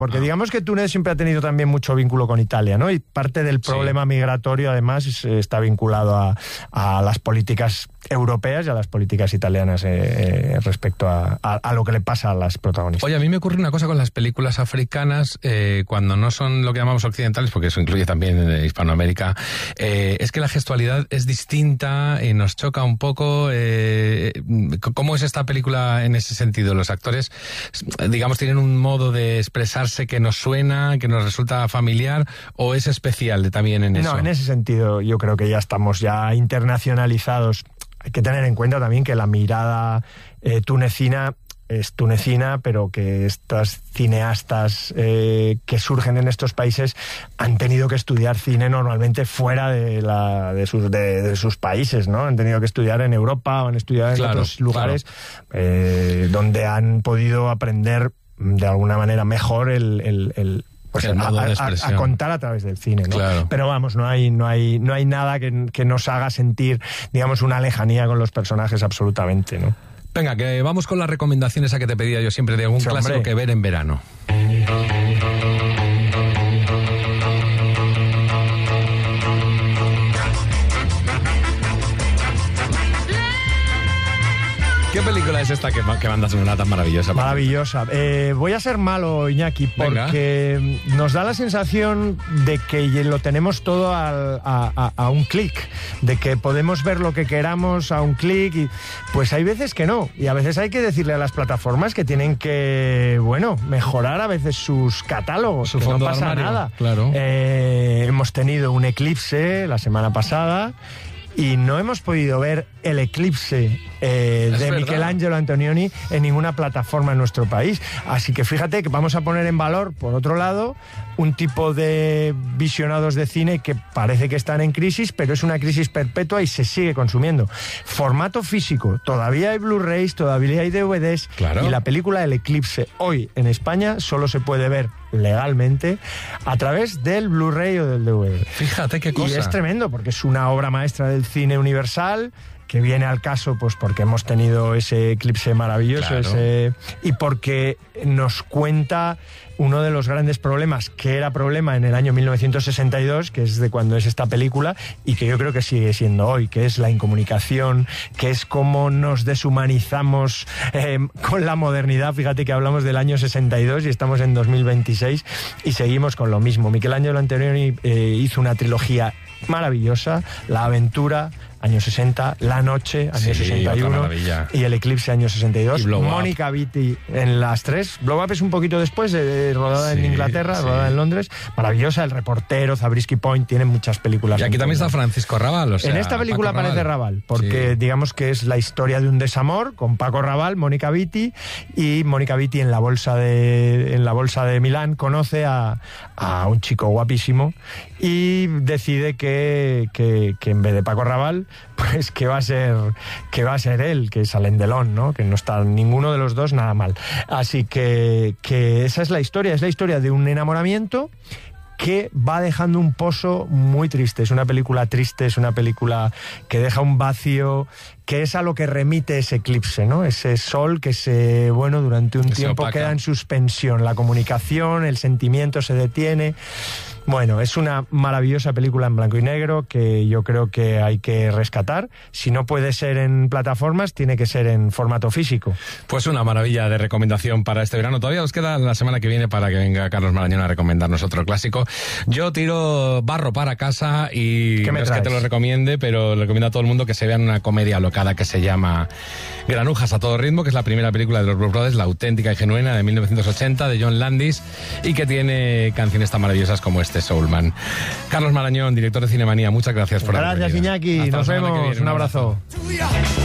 Porque digamos que Túnez siempre ha tenido también mucho vínculo con Italia, ¿no? Y parte del problema migratorio, además, está vinculado a las políticas europeas y a las políticas italianas respecto a lo que le pasa a las protagonistas. Oye, a mí me ocurre una cosa con las películas africanas, cuando no son lo que llamamos occidentales, porque eso incluye también Hispanoamérica, es que la gestualidad es distinta y nos choca un poco. ¿Cómo es esta película en ese sentido? Los actores, digamos, tienen un modo de expresarse que nos suena, que nos resulta familiar, ¿o es especial también en eso? No, en ese sentido yo creo que ya estamos ya internacionalizados. Hay que tener en cuenta también que la mirada tunecina es tunecina, pero que estas cineastas que surgen en estos países han tenido que estudiar cine normalmente fuera de sus países, ¿no? Han tenido que estudiar en Europa o han estudiado en otros lugares donde han podido aprender de alguna manera mejor pues a contar a través del cine, ¿no? Claro. Pero vamos, no hay nada que nos haga sentir, digamos, una lejanía con los personajes absolutamente, ¿no? Venga, que vamos con las recomendaciones a que te pedía yo siempre de algún clásico que ver en verano. ¿Qué película es esta que mandas una tan maravillosa? Maravillosa. Voy a ser malo, Iñaki, porque nos da la sensación de que lo tenemos todo a un clic, de que podemos ver lo que queramos a un clic, y pues hay veces que no, y a veces hay que decirle a las plataformas que tienen que, mejorar a veces sus catálogos, su fondo no pasa armario, nada. Claro. Hemos tenido un eclipse la semana pasada y no hemos podido ver el eclipse de Michelangelo Antonioni en ninguna plataforma en nuestro país. Así que fíjate que vamos a poner en valor, por otro lado, un tipo de visionados de cine que parece que están en crisis, pero es una crisis perpetua y se sigue consumiendo. Formato físico, todavía hay Blu-rays, todavía hay DVDs, y la película El Eclipse hoy en España solo se puede ver legalmente a través del Blu-ray o del DVD. Fíjate qué cosa. Y es tremendo porque es una obra maestra del cine universal que viene al caso pues porque hemos tenido ese eclipse maravilloso, y porque nos cuenta uno de los grandes problemas, que era problema en el año 1962, que es de cuando es esta película, y que yo creo que sigue siendo hoy, que es la incomunicación, que es cómo nos deshumanizamos con la modernidad. Fíjate que hablamos del año 62 y estamos en 2026 y seguimos con lo mismo. Michelangelo Antonioni hizo una trilogía maravillosa, La Aventura, año 60, La Noche, año 61, y El Eclipse, año 62. Mónica Vitti en las tres. Blow Up es un poquito después, rodada en Inglaterra, rodada en Londres. Maravillosa. El Reportero, Zabriskie Point, tienen muchas películas. Y aquí también está Francisco Raval. En esta película aparece Raval, porque digamos que es la historia de un desamor con Paco Raval, Mónica Vitti, y Mónica Vitti en la bolsa de Milán conoce a un chico guapísimo y decide que en vez de Paco Raval, pues que va a ser él, que es Alain Delon, ¿no? Que no está ninguno de los dos nada mal. Así que esa es la historia de un enamoramiento que va dejando un pozo muy triste. Es una película triste, es una película que deja un vacío, que es a lo que remite ese eclipse, ¿no? Ese sol que durante un tiempo queda en suspensión. La comunicación, el sentimiento se detiene. Bueno, es una maravillosa película en blanco y negro que yo creo que hay que rescatar. Si no puede ser en plataformas, tiene que ser en formato físico. Pues una maravilla de recomendación para este verano. Todavía os queda la semana que viene para que venga Carlos Marañón a recomendarnos otro clásico. Yo tiro barro para casa y no es que te lo recomiende, pero le recomiendo a todo el mundo que se vean una comedia alocada que se llama Granujas a todo ritmo, que es la primera película de los Blues Brothers, la auténtica y genuina de 1980, de John Landis, y que tiene canciones tan maravillosas como Soulman. Carlos Marañón, director de Cinemanía, muchas gracias por haber venido. Gracias, Iñaki. Nos vemos. Un abrazo.